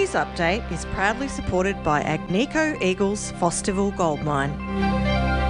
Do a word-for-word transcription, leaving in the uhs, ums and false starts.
news update is proudly supported by Agnico Eagles Fosterville Gold Mine.